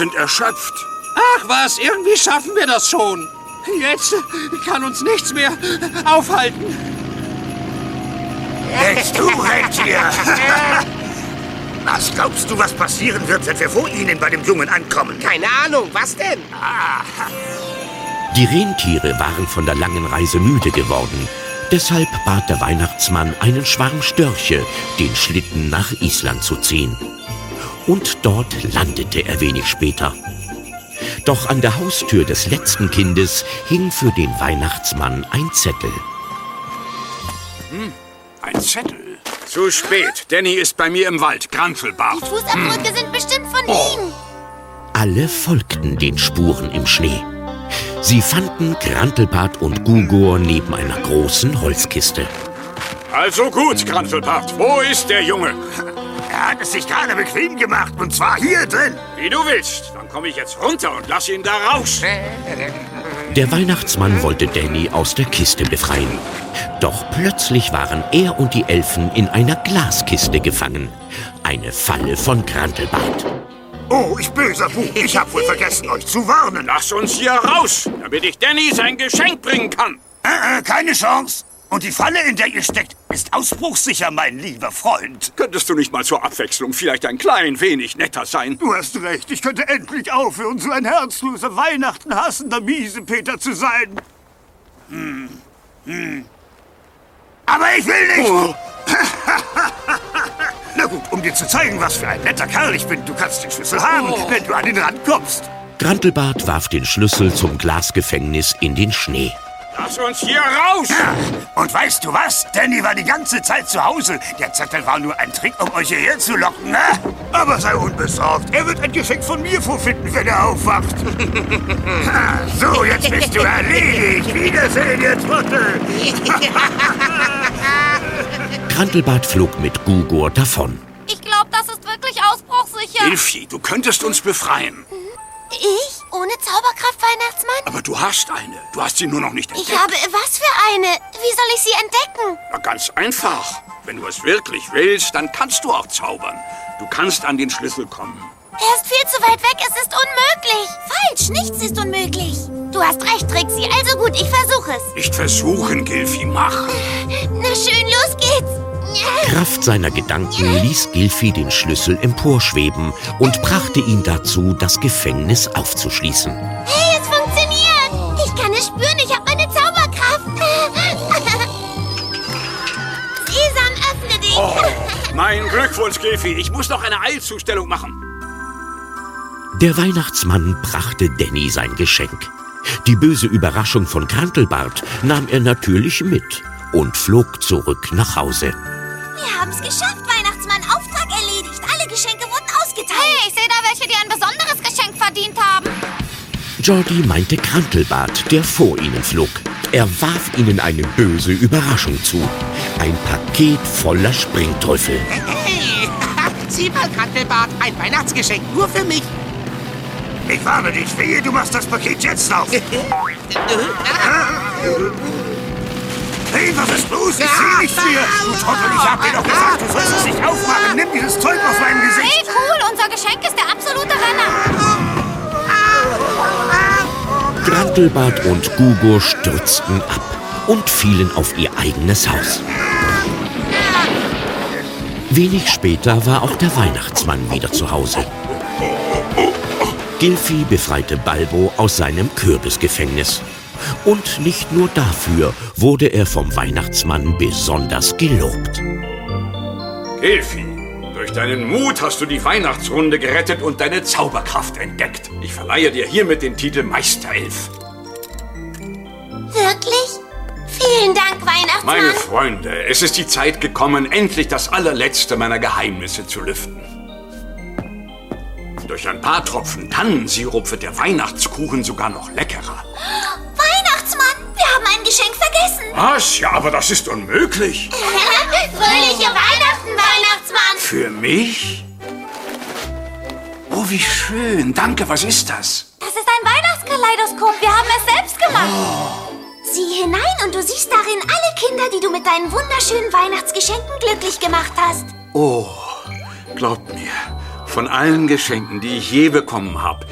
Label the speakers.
Speaker 1: sind erschöpft.
Speaker 2: Ach was, irgendwie schaffen wir das schon. Jetzt kann uns nichts mehr aufhalten.
Speaker 1: Jetzt du, Rentier! Was glaubst du, was passieren wird, wenn wir vor ihnen bei dem Jungen ankommen?
Speaker 3: Keine Ahnung, was denn?
Speaker 4: Die Rentiere waren von der langen Reise müde geworden. Deshalb bat der Weihnachtsmann einen Schwarm Störche, den Schlitten nach Island zu ziehen. Und dort landete er wenig später. Doch an der Haustür des letzten Kindes hing für den Weihnachtsmann ein Zettel.
Speaker 1: Ein Zettel. Zu spät. Danny ist bei mir im Wald. Grantelbart.
Speaker 5: Die Fußabdrücke sind bestimmt von ihm.
Speaker 4: Alle folgten den Spuren im Schnee. Sie fanden Grantelbart und Gugor neben einer großen Holzkiste.
Speaker 1: Also gut, Grantelbart. Wo ist der Junge? Er hat es sich gerade bequem gemacht, und zwar hier drin. Wie du willst. Dann komme ich jetzt runter und lass ihn da raus.
Speaker 4: Der Weihnachtsmann wollte Danny aus der Kiste befreien. Doch plötzlich waren er und die Elfen in einer Glaskiste gefangen. Eine Falle von Grantelbart.
Speaker 1: Oh, ich böser Bub. Ich hab wohl vergessen, euch zu warnen. Lass uns hier raus, damit ich Danny sein Geschenk bringen kann. Keine Chance. Und die Falle, in der ihr steckt, ist ausbruchssicher, mein lieber Freund. Könntest du nicht mal zur Abwechslung vielleicht ein klein wenig netter sein? Du hast recht. Ich könnte endlich aufhören, so ein herzloser, Weihnachten hassender Miesepeter zu sein. Aber ich will nicht! Oh. Na gut, um dir zu zeigen, was für ein netter Kerl ich bin, du kannst den Schlüssel haben, wenn du an den Rand kommst.
Speaker 4: Grantelbart warf den Schlüssel zum Glasgefängnis in den Schnee.
Speaker 1: Lass uns hier raus! Und weißt du was? Danny war die ganze Zeit zu Hause. Der Zettel war nur ein Trick, um euch hierher zu locken, ne? Aber sei unbesorgt. Er wird ein Geschenk von mir vorfinden, wenn er aufwacht. So, jetzt bist du erledigt. Wiedersehen, ihr Trottel.
Speaker 4: Grantelbart flog mit Gugor davon.
Speaker 5: Ich glaube, das ist wirklich ausbruchssicher.
Speaker 1: Ilfi, du könntest uns befreien.
Speaker 5: Ich? Ohne Zauberkraft, Weihnachtsmann?
Speaker 1: Aber du hast eine. Du hast sie nur noch nicht entdeckt.
Speaker 5: Ich habe... Was für eine? Wie soll ich sie entdecken?
Speaker 1: Na, ganz einfach. Wenn du es wirklich willst, dann kannst du auch zaubern. Du kannst an den Schlüssel kommen.
Speaker 5: Er ist viel zu weit weg, es ist unmöglich. Falsch, nichts ist unmöglich. Du hast recht, Trixie. Also gut, ich versuche es.
Speaker 1: Nicht versuchen, Gilfi, mach.
Speaker 5: Na schön, los geht's.
Speaker 4: Kraft seiner Gedanken ließ Gilfi den Schlüssel emporschweben und brachte ihn dazu, das Gefängnis aufzuschließen.
Speaker 5: Hey, es funktioniert. Ich kann es spüren, ich habe meine Zauberkraft. Sesam, öffne dich.
Speaker 1: Oh, mein Glückwunsch, Gilfi. Ich muss noch eine Eilzustellung machen.
Speaker 4: Der Weihnachtsmann brachte Danny sein Geschenk. Die böse Überraschung von Grantelbart nahm er natürlich mit und flog zurück nach Hause.
Speaker 5: Wir haben es geschafft, Weihnachtsmann. Auftrag erledigt. Alle Geschenke wurden ausgeteilt. Hey, ich sehe da welche, die ein besonderes Geschenk verdient haben.
Speaker 4: Jordi meinte Grantelbart, der vor ihnen flog. Er warf ihnen eine böse Überraschung zu. Ein Paket voller Springteufel.
Speaker 3: Hey, sieh mal, Grantelbart, ein Weihnachtsgeschenk nur für mich.
Speaker 1: Ich warne dich, wehe, du machst das Paket jetzt auf. Hey, was ist los? Ich sehe nichts mehr. Du Trottel, ich hab dir doch gesagt, du sollst es nicht aufmachen. Nimm dieses Zeug aus meinem Gesicht.
Speaker 5: Hey, cool, unser Geschenk ist der absolute Renner.
Speaker 4: Grantelbart und Gugor stürzten ab und fielen auf ihr eigenes Haus. Wenig später war auch der Weihnachtsmann wieder zu Hause. Gilfi befreite Balbo aus seinem Kürbisgefängnis. Und nicht nur dafür wurde er vom Weihnachtsmann besonders gelobt.
Speaker 1: Gilfi, durch deinen Mut hast du die Weihnachtsrunde gerettet und deine Zauberkraft entdeckt. Ich verleihe dir hiermit den Titel Meisterelf.
Speaker 5: Wirklich? Vielen Dank, Weihnachtsmann.
Speaker 1: Meine Freunde, es ist die Zeit gekommen, endlich das allerletzte meiner Geheimnisse zu lüften. Durch ein paar Tropfen Tannensirup wird der Weihnachtskuchen sogar noch leckerer.
Speaker 5: Weihnachtsmann, wir haben ein Geschenk vergessen.
Speaker 1: Was? Ja, aber das ist unmöglich.
Speaker 5: Fröhliche Weihnachten, Weihnachtsmann.
Speaker 1: Für mich? Oh, wie schön. Danke, was ist das?
Speaker 5: Das ist ein Weihnachtskaleidoskop. Wir haben es selbst gemacht. Sieh hinein und du siehst darin alle Kinder, die du mit deinen wunderschönen Weihnachtsgeschenken glücklich gemacht hast.
Speaker 1: Oh, glaubt mir, von allen Geschenken, die ich je bekommen habe,